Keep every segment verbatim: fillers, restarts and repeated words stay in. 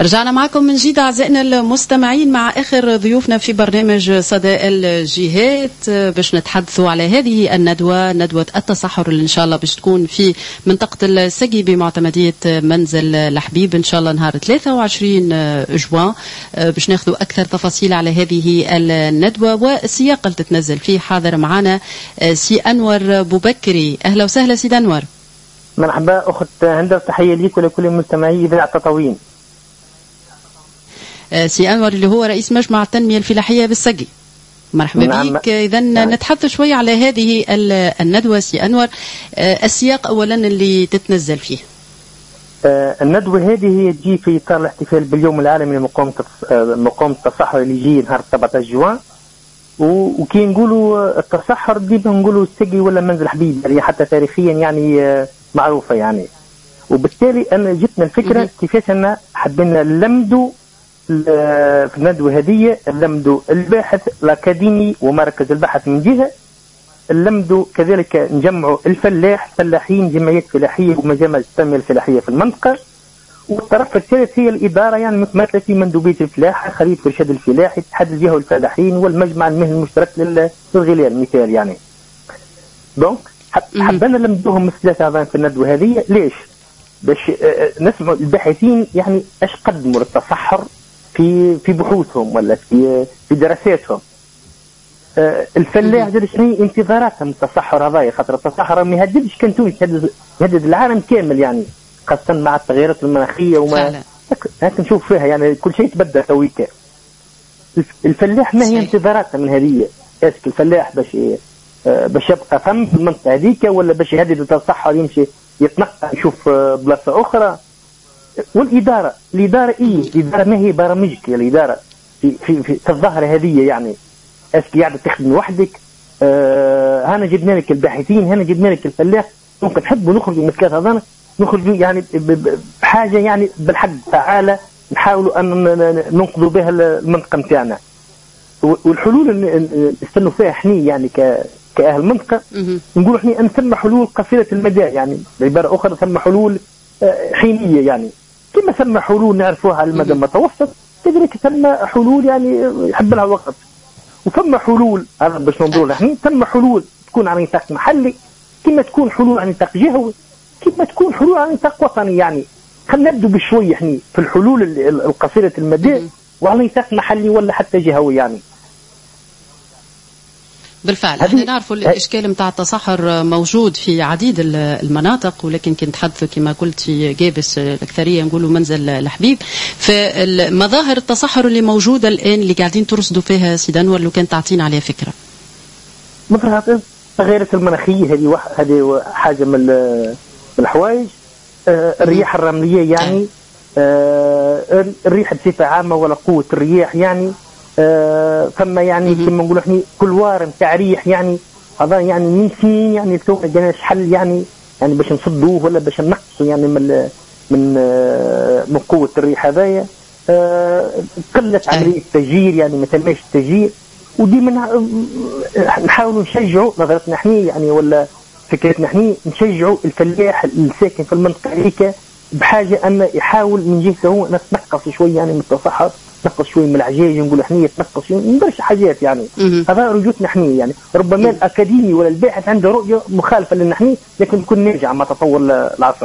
رجعنا معكم من جديد أعزائنا المستمعين مع آخر ضيوفنا في برنامج صدى الجهات باش نتحدثوا على هذه الندوة، ندوة التصحر اللي إن شاء الله باش تكون في منطقة السقي بمعتمدية منزل الحبيب إن شاء الله نهار ثلاثة وعشرين جوان. باش ناخذوا أكثر تفاصيل على هذه الندوة والسياق اللي تتنزل فيه. حاضر معنا سي أنور بوبكري. أهلا وسهلا سيد أنور. مرحبا أخت هند، تحية ليك ولكل مستمعي إذاعة تطاوين. سي أنور اللي هو رئيس مجمع التنمية الفلاحية بالسقي، مرحبا نعم. بك. إذا نعم. نتحدث شوي على هذه الندوة سي أنور. السياق أولا اللي تتنزل فيه. الندوة هذه هي تجي في إطار الاحتفال باليوم العالمي لمقاومة مقاومة التصحر اللي يجي نهار سبعة عشر جوان. وكي نقولوا التصحر ديما نقولوا السقي ولا منزل حبيب، يعني حتى تاريخيا يعني معروفة يعني. وبالتالي أنا جتنا الفكرة كيفاش أن حبينا نلمدوا في الندوة هذه، نلمدوا الباحث الأكاديمي ومركز البحث من جهة، نلمدوا كذلك نجمعوا الفلاح، فلاحين، جمعيات فلاحية ومجامع التنمية الفلاحية في المنطقة. والطرف الثالث هي الإدارة يعني متمثلة في مندوبية الفلاحة، خلية إرشاد الفلاحي، اتحاد الجهة والفلاحين، والمجمع المهني المشترك للغلال مثال يعني. دونك حبينا نلمدوهم الثلاثة أعضاء في الندوة هذه. ليش؟ باش نسمع الباحثين يعني ايش قدموا للتصحر في في بحوثهم ولا في في دراساتهم. الفلاح دير شنو انتظاراتهم من التصحر هذايا، خاطر التصحر ما يهددش كان تونس، يهدد العالم كامل يعني، خاصة مع التغيرات المناخية وما هاك نشوف فيها يعني كل شيء تبدل تويكا. الفلاح ما هي انتظاراتها من هذه؟ اسك الفلاح باش باش يبقى فم في المنطقة هذيك ولا باش يهدد التصحر يمشي يتنقل يشوف بلاصة أخرى؟ والإدارة، الإدارة إيه؟ الإدارة ما هي برامجك يا الإدارة في في في, في الظاهرة هذه يعني. اسكي قاعدة تخدم وحدك؟ آه هنا جبنا لك الباحثين، هنا جبنا لك الفلاح، ممكن نحبوا نخرجوا من الثلاثة هذول، نخرجوا يعني بحاجة يعني بالحق فعالة نحاولوا أن ننقذوا بها المنطقة نتاعنا. والحلول اللي نستنوا فيها احنا يعني ك كأهل منطقة نقول احنا أن ثم حلول قصيرة المدى، يعني بعبارة أخرى ثم حلول حينية يعني، كما ثم حلول نعرفوها على المدى المتوسط كذلك ثم حلول يعني يحب لها وقت. وثم حلول هذا باش ننظروا نحن، ثم حلول تكون على نطاق محلي، كما تكون حلول على نطاق جهوي، كما تكون حلول على نطاق وطني يعني. خلينا نبدو بشوي احنا في الحلول القصيرة المدى وعلى نطاق محلي ولا حتى جهوي يعني. بالفعل احنا نعرفوا الاشكال نتاع التصحر موجود في عديد المناطق، ولكن كنت تحدثوا كما قلت في جابس الاكثريه نقولوا منزل الحبيب. فمظاهر التصحر اللي موجوده الان اللي قاعدين ترصدوا فيها سيد انور لو كان تعطينا عليها فكره. مثلا التغيرات المناخيه هذه هذه حاجه من الحوايج. الرياح الرمليه يعني، الريح بصفه عامه ولا قوه الرياح يعني. آه ثم يعني كما نقولوا احنا كل وار نتاع ريح يعني هذا يعني من سنين يعني تو ما لقيناش حل يعني يعني باش نصدوه ولا باش نقصوا يعني من من آه من قوه الريح هذايا. آه قلت عمليه التشجير يعني ما تماش التشجير. وديما نحاولوا نشجعوا نظرتنا احنا يعني ولا فكرتنا احنا نشجعوا الفلاح الساكن في المنطقه هذيك بحاجه ان يحاول من جهته نتنقص شوي يعني من التصحر، نقص شوي من العجاج نقول احنا يتنقص شوي من برشا حاجات يعني. هذا رجوتنا احنا يعني. ربما الاكاديمي ولا الباحث عنده رؤيه مخالفه لنا احنا، لكن تكون نرجع مع تطور العصر.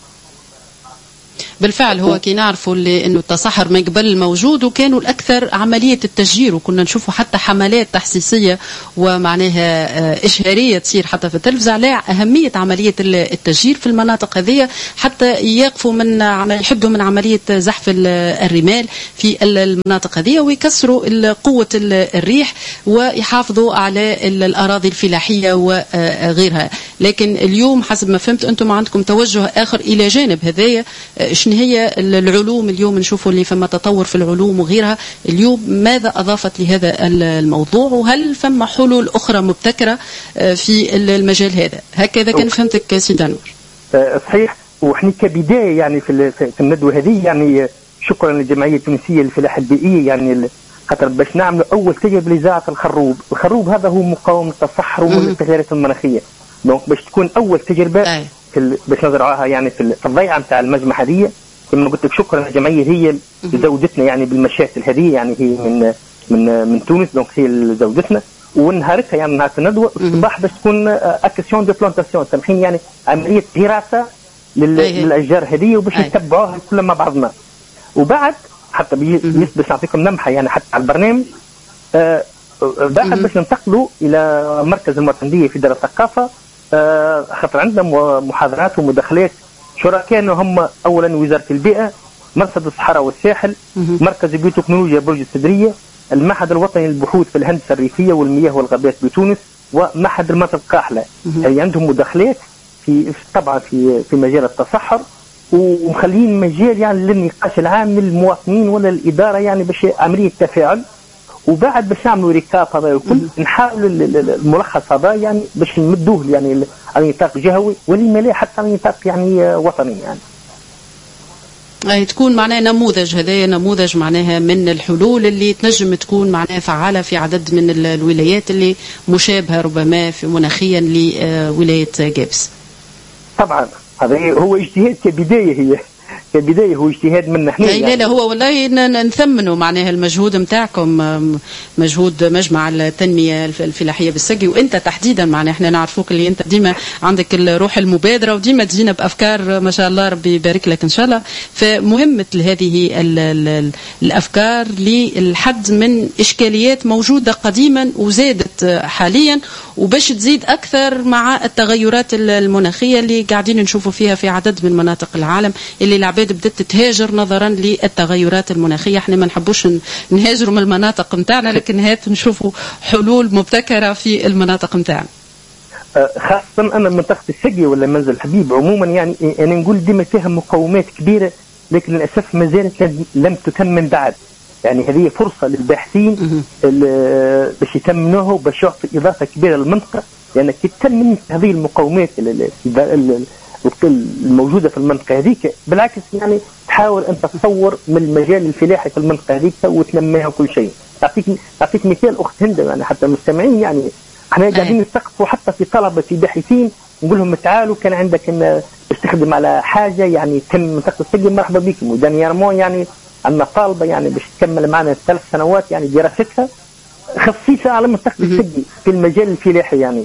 بالفعل هو كي نعرفوا اللي انه التصحر من قبل موجود، وكانوا الاكثر عمليه التشجير، وكنا نشوفوا حتى حملات تحسيسيه ومعناها اشهاريه تصير حتى في التلفزه على اهميه عمليه التشجير في المناطق هذه، حتى يقفوا من يحدوا من عمليه زحف الرمال في المناطق هذه ويكسروا قوه الريح ويحافظوا على الاراضي الفلاحيه وغيرها. لكن اليوم حسب ما فهمت انتم عندكم توجه اخر الى جانب هذايا. شنو هي العلوم اليوم نشوفوا اللي فما تطور في العلوم وغيرها، اليوم ماذا أضافت لهذا الموضوع، وهل فما حلول أخرى مبتكرة في المجال هذا؟ هكذا كان فهمتك سيد أنور. صحيح. وإحنا كبداية يعني في في الندوة هذه يعني شكرا للجمعية التونسية للفلاحة البيئية يعني خاطر باش نعملوا أول تجربة لإذاعة الخروب. الخروب هذا هو مقاومة التصحر والتغيرات المناخية. دونك باش تكون أول تجربة في باش نزرعوها يعني في الضيعة نتاع المجمع هذه. كما قلت لك شكرا الجمعيه هي زودتنا يعني بالمشاكل هذه، يعني هي من من من تونس، دونك هي زودتنا. ونهارتها يعني نهار الندوه الصباح باش تكون اكسيون دو بلانتاسيون، سامحين يعني عمليه دراسه للاشجار هذه وباش نتبعوها كلها مع بعضنا. وبعد حتى باش نعطيكم لمحه يعني حتى على البرنامج آه بعد باش ننتقلوا الى مركز المعتمديه في دار الثقافه، آه خاطر عندنا محاضرات ومداخلات شركائنا هم اولا وزاره البيئه، مرصد الصحراء والساحل، مركز البيوتكنولوجيا برج السدريه، المعهد الوطني للبحوث في الهندسه الريفيه والمياه والغابات بتونس، ومعهد المنطقه القاحله. هي عندهم مداخلات في طبعا في في مجال التصحر، ومخلين مجال يعني للنقاش العام للمواطنين ولا الاداره يعني باش عمليه تفاعل. وبعد باش نعملوا ريكاب هذا الكل نحاولوا الملخص هذا يعني باش نمدوه يعني على نطاق جهوي ولما لا حتى على نطاق يعني وطني يعني. أي تكون معناها نموذج، هذايا نموذج معناها من الحلول اللي تنجم تكون معناها فعالة في عدد من الولايات اللي مشابهة ربما في مناخيا لولاية جابس. طبعا هذا هو اجتهاد كبداية، هي كبداية هو اجتهاد منا احنا يعني. لا لا هو والله نثمنوا معناها المجهود نتاعكم، مجهود مجمع التنمية الفلاحية بالسقي، وانت تحديدا معناها احنا نعرفوك اللي انت ديما عندك الروح المبادرة وديما تجينا بأفكار ما شاء الله، ربي يبارك لك ان شاء الله. فمهم مثل هذه ال ال الأفكار للحد من إشكاليات موجودة قديما وزادت حاليا وباش تزيد أكثر مع التغيرات المناخية اللي قاعدين نشوفوا فيها في عدد من مناطق العالم، اللي العباد بدأت تتهاجر نظرا للتغيرات المناخية. احنا ما نحبوش نهاجروا من المناطق متاعنا، لكن هات نشوفوا حلول مبتكرة في المناطق متاعنا. خاصة أنا منطقة السقي ولا منزل حبيب عموما يعني أنا نقول ديما فيها مقومات كبيرة، لكن للأسف ما زالت لم تتمم بعد. يعني هذه فرصة للباحثين باش يتمنوها وباش يعطي إضافة كبيرة للمنطقة، لأن يعني كي تتمم هذه المقومات الموجودة في المنطقة هذيك بالعكس يعني تحاول أن تتصور من المجال الفلاحي في المنطقة هذيك وتنميها كل شيء. أعطيك أعطيك مثال أخت هند يعني حتى المستمعين، يعني احنا قاعدين نستقطبوا حتى في طلبة في باحثين نقول لهم تعالوا كان عندك ان تستخدم على حاجة يعني تم منطقة السقي مرحبا بكم. ودانييرمون يعني عندنا طالبة يعني باش تكمل معنا ثلاث سنوات يعني دراستها خصيصة على منطقة السقي في المجال الفلاحي يعني.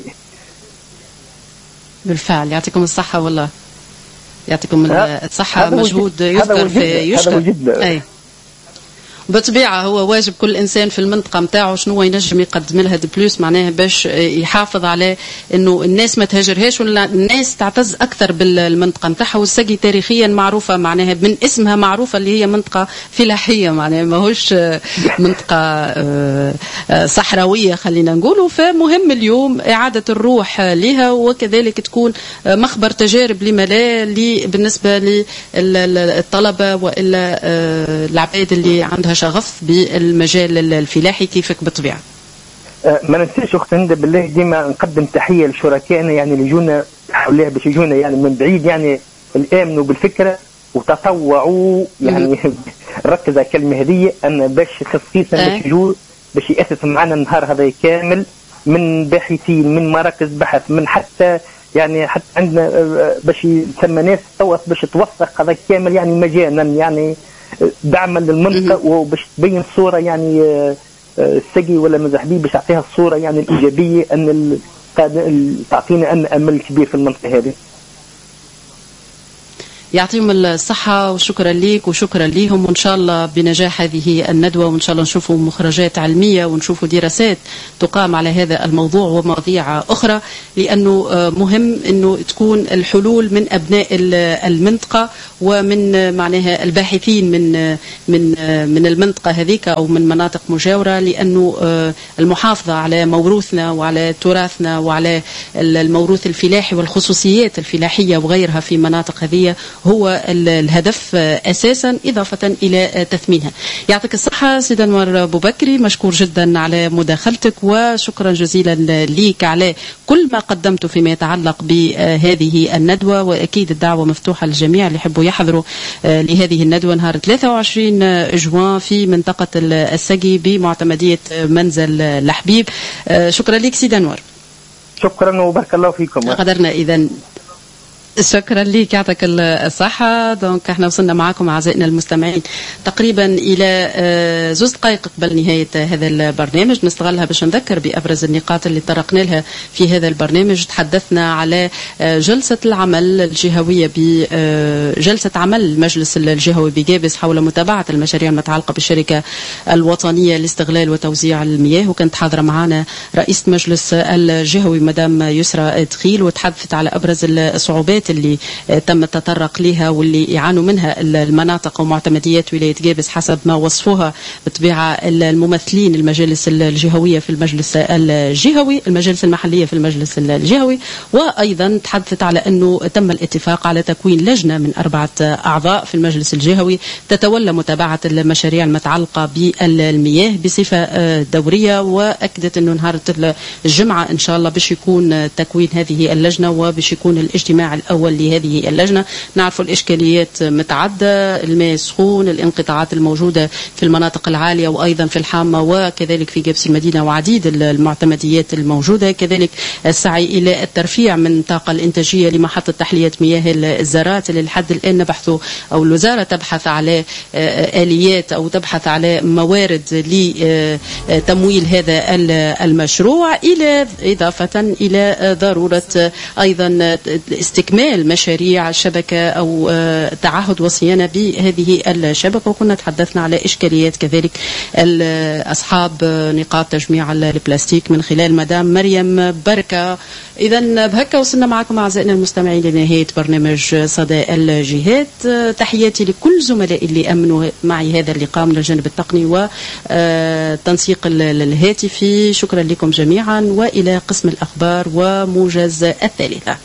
بالفعل يعطيكم الصحة والله، يعطيكم الصحة، مجهود يذكر في يشكر. بالطبيعة هو واجب كل إنسان في المنطقة متاعه شنو ينجم يقدم لها دي بلوس معناها باش يحافظ على إنه الناس ما تهاجرهاش ولا الناس تعتز أكثر بالمنطقة متاعها. والسقي تاريخيا معروفة معناها من اسمها معروفة اللي هي منطقة فلاحية معناها ماهوش منطقة صحراوية خلينا نقوله. فمهم اليوم إعادة الروح لها وكذلك تكون مخبر تجارب لما لا بالنسبة للطلبة وإلا العباد اللي عندها شغف بالمجال الفلاحي كيفك بالطبيعة. ما ننساش اخت هند بالله ديما نقدم تحيه لشركائنا يعني اللي جونا حولها باش يجونا يعني من بعيد يعني الامنوا بالفكره وتطوعوا يعني ركز على الكلمه هذه ان باش خصيصا باش يجوا باش ياسسوا معنا النهار هذا كامل من باحثين من مراكز بحث من حتى يعني حتى عندنا باش يسمى ناس توث باش توثق هذا كامل يعني مجانا يعني دعما للمنطقة وباش تبين صورة يعني السقي ولا مزحبي باش تعطيها الصورة يعني الإيجابية أن تعطينا أن أمل كبير في المنطقة هذه. يعطيهم الصحة وشكرا ليك وشكرا ليهم، وإن شاء الله بنجاح هذه الندوة، وإن شاء الله نشوفوا مخرجات علمية ونشوفوا دراسات تقام على هذا الموضوع ومواضيع أخرى، لأنه مهم أنه تكون الحلول من أبناء المنطقة ومن معناها الباحثين من من من المنطقة هذيك أو من مناطق مجاورة، لأنه المحافظة على موروثنا وعلى تراثنا وعلى الموروث الفلاحي والخصوصيات الفلاحية وغيرها في مناطق هذه هو الهدف أساسا إضافة إلى تثمينها. يعطيك الصحة سيد أنور أبو بكري، مشكور جدا على مداخلتك وشكرا جزيلا ليك على كل ما قدمته فيما يتعلق بهذه الندوة، وأكيد الدعوة مفتوحة للجميع اللي يحبوا يحضروا لهذه الندوة نهار ثلاثة وعشرين جوان في منطقة السقي بمعتمدية منزل الحبيب. شكرا لك سيد أنور. شكرا وبارك الله فيكم. قدرنا إذن شكرا لك، يعطيك الصحة. دونك احنا وصلنا معكم أعزائنا المستمعين تقريبا إلى زوز دقائق قبل نهاية هذا البرنامج، نستغلها باش نذكر بأبرز النقاط اللي طرقنا لها في هذا البرنامج. تحدثنا على جلسة العمل الجهوية بجلسة عمل المجلس الجهوي بجابس حول متابعة المشاريع المتعلقة بالشركة الوطنية لاستغلال وتوزيع المياه، وكانت حاضرة معنا رئيسة مجلس الجهوي مدام يسرى دخيل، وتحدثت على أبرز الصعوبات اللي تم التطرق لها واللي يعانوا منها المناطق ومعتمديات ولاية جابس حسب ما وصفوها بطبيعة الممثلين المجالس الجهوية في المجلس الجهوي، المجالس المحلية في المجلس الجهوي. وأيضا تحدثت على أنه تم الاتفاق على تكوين لجنة من أربعة أعضاء في المجلس الجهوي تتولى متابعة المشاريع المتعلقة بالمياه بصفة دورية، وأكدت أنه نهار الجمعة إن شاء الله باش يكون تكوين هذه اللجنة وباش يكون الاجتماع الأول لهذه اللجنة. نعرف الإشكاليات متعدة، الماء السخون، الانقطاعات الموجودة في المناطق العالية وأيضا في الحامة وكذلك في جبس المدينة وعديد المعتمديات الموجودة، كذلك السعي إلى الترفيع من الطاقة الإنتاجية لمحطة تحلية مياه الزارات اللي لحد الآن نبحثوا أو الوزارة تبحث على آليات أو تبحث على موارد لتمويل هذا المشروع، إلى إضافة إلى ضرورة أيضا استكمال مشاريع الشبكة أو تعهد وصيانة بهذه الشبكة. وكنا تحدثنا على إشكاليات كذلك أصحاب نقاط تجميع البلاستيك من خلال مدام مريم بركة. إذا بهكا وصلنا معكم أعزائنا المستمعين لنهاية برنامج صدى الجهات. تحياتي لكل زملائي اللي أمنوا معي هذا اللقاء من الجانب التقني وتنسيق الهاتفي. شكرا لكم جميعا، وإلى قسم الأخبار وموجز الثالثة.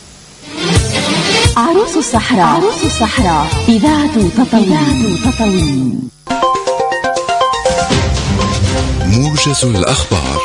عروس الصحراء، عروس الصحراء، إذاعة تطاوين. موجز الأخبار.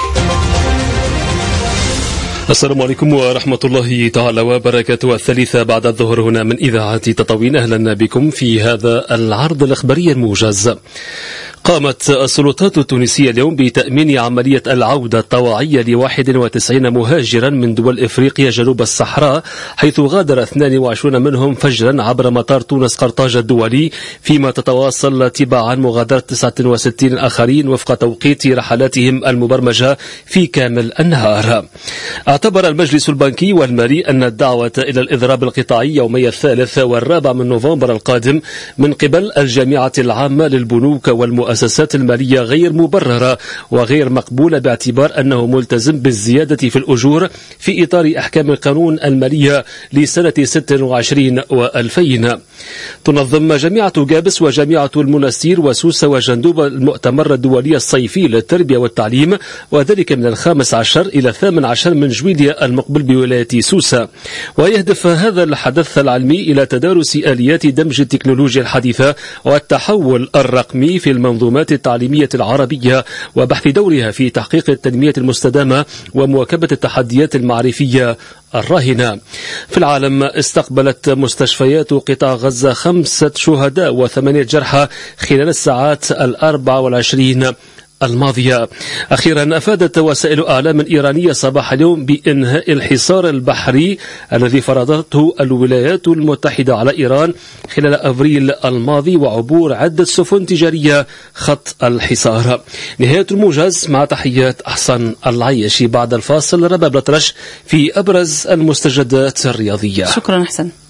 السلام عليكم ورحمة الله تعالى وبركاته. الثالثة بعد الظهر هنا من إذاعة تطاوين، أهلا بكم في هذا العرض الإخباري الموجز. قامت السلطات التونسية اليوم بتأمين عملية العودة الطوعية ل واحد وتسعين مهاجرا من دول إفريقيا جنوب الصحراء، حيث غادر اثنين وعشرين منهم فجرا عبر مطار تونس قرطاج الدولي، فيما تتواصل تباعا مغادرة تسعة وستين الآخرين وفق توقيت رحلاتهم المبرمجة في كامل النهار. اعتبر المجلس البنكي والمالي أن الدعوة إلى الإضراب القطاعي يومي الثالث والرابع من نوفمبر القادم من قبل الجامعة العامة للبنوك والمؤسسات المؤسسات المالية غير مبررة وغير مقبولة، باعتبار أنه ملتزم بالزيادة في الأجور في إطار أحكام القانون المالية لسنة ستة وعشرين وألفين. تنظم جامعة جابس وجامعة المنستير وسوسة وجندوبة المؤتمر الدولي الصيفي للتربية والتعليم، وذلك من الخامس عشر إلى الثامن عشر من جويلية المقبل بولاية سوسة. ويهدف هذا الحدث العلمي إلى تدارس آليات دمج التكنولوجيا الحديثة والتحول الرقمي في المنظومات التعليمية العربية، وبحث دورها في تحقيق التنمية المستدامة ومواكبة التحديات المعرفية الراهنة. في العالم استقبلت مستشفيات قطاع غزة خمسة شهداء وثمانية جرحى خلال الساعات الأربع والعشرين الماضية. أخيرا أفادت وسائل أعلام إيرانية صباح اليوم بإنهاء الحصار البحري الذي فرضته الولايات المتحدة على إيران خلال أبريل الماضي، وعبور عدة سفن تجارية خط الحصار. نهاية الموجز، مع تحيات أحسن العيشي. بعد الفاصل رباب الأطرش في أبرز المستجدات الرياضية. شكرا أحسن.